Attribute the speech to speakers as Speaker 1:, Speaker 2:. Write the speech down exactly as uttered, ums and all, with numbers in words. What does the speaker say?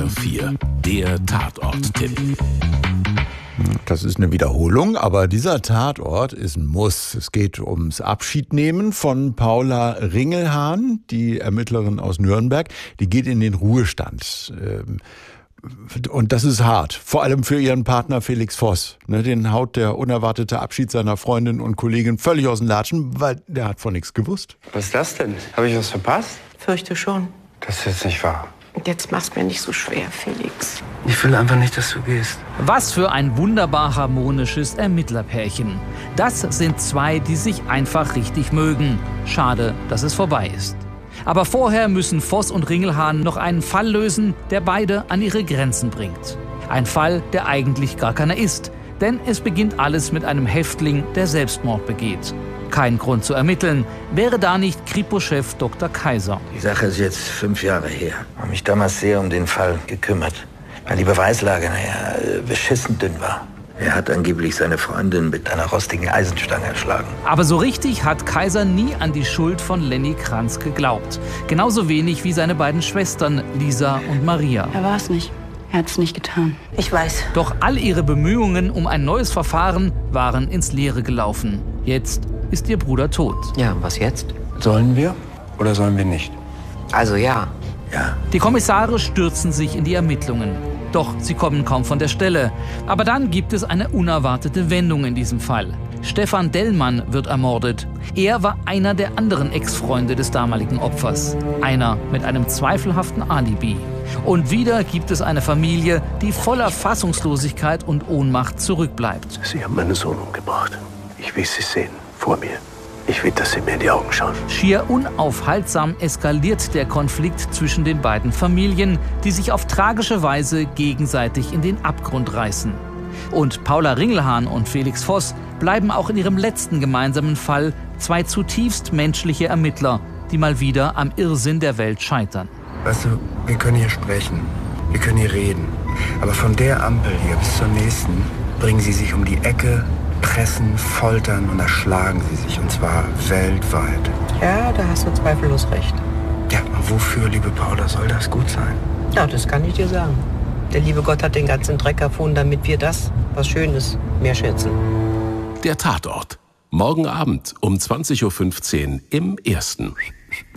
Speaker 1: R vier, der Tatort-Tipp.
Speaker 2: Das ist eine Wiederholung, aber dieser Tatort ist ein Muss. Es geht ums Abschiednehmen von Paula Ringelhahn, die Ermittlerin aus Nürnberg. Die geht in den Ruhestand. Und das ist hart, vor allem für ihren Partner Felix Voss. Den haut der unerwartete Abschied seiner Freundin und Kollegin völlig aus den Latschen, weil der hat von nichts gewusst.
Speaker 3: Was ist das denn? Habe ich was verpasst?
Speaker 4: Fürchte schon.
Speaker 3: Das ist jetzt nicht wahr.
Speaker 4: Jetzt mach's mir nicht so schwer, Felix.
Speaker 3: Ich will einfach nicht, dass du gehst.
Speaker 5: Was für ein wunderbar harmonisches Ermittlerpärchen. Das sind zwei, die sich einfach richtig mögen. Schade, dass es vorbei ist. Aber vorher müssen Voss und Ringelhahn noch einen Fall lösen, der beide an ihre Grenzen bringt. Ein Fall, der eigentlich gar keiner ist. Denn es beginnt alles mit einem Häftling, der Selbstmord begeht. Kein Grund zu ermitteln, wäre da nicht Kripo-Chef Doktor Kaiser.
Speaker 6: Die Sache ist jetzt fünf Jahre her. Ich habe mich damals sehr um den Fall gekümmert, weil die Beweislage, naja, beschissen dünn war. Er hat angeblich seine Freundin mit einer rostigen Eisenstange erschlagen.
Speaker 5: Aber so richtig hat Kaiser nie an die Schuld von Lenny Kranz geglaubt. Genauso wenig wie seine beiden Schwestern Lisa und Maria.
Speaker 7: Er war es nicht. Er hat es nicht getan.
Speaker 4: Ich weiß.
Speaker 5: Doch all ihre Bemühungen um ein neues Verfahren waren ins Leere gelaufen. Jetzt ist ihr Bruder tot.
Speaker 8: Ja, was jetzt?
Speaker 3: Sollen wir oder sollen wir nicht?
Speaker 8: Also ja.
Speaker 6: Ja.
Speaker 5: Die Kommissare stürzen sich in die Ermittlungen. Doch sie kommen kaum von der Stelle. Aber dann gibt es eine unerwartete Wendung in diesem Fall. Stefan Dellmann wird ermordet. Er war einer der anderen Ex-Freunde des damaligen Opfers. Einer mit einem zweifelhaften Alibi. Und wieder gibt es eine Familie, die voller Fassungslosigkeit und Ohnmacht zurückbleibt.
Speaker 9: Sie haben meinen Sohn umgebracht. Ich will Sie sehen, vor mir. Ich will, dass Sie mir in die Augen schauen.
Speaker 5: Schier unaufhaltsam eskaliert der Konflikt zwischen den beiden Familien, die sich auf tragische Weise gegenseitig in den Abgrund reißen. Und Paula Ringelhahn und Felix Voss bleiben auch in ihrem letzten gemeinsamen Fall zwei zutiefst menschliche Ermittler, die mal wieder am Irrsinn der Welt scheitern.
Speaker 3: Weißt du, wir können hier sprechen, wir können hier reden. Aber von der Ampel hier bis zur nächsten bringen sie sich um die Ecke, pressen, foltern und erschlagen sie sich, und zwar weltweit.
Speaker 4: Ja, da hast du zweifellos recht.
Speaker 3: Ja, und wofür, liebe Paula, soll das gut sein?
Speaker 4: Ja, das kann ich dir sagen. Der liebe Gott hat den ganzen Dreck erfunden, damit wir das, was schön ist, mehr schätzen.
Speaker 1: Der Tatort. Morgen Abend um zwanzig Uhr fünfzehn im Ersten.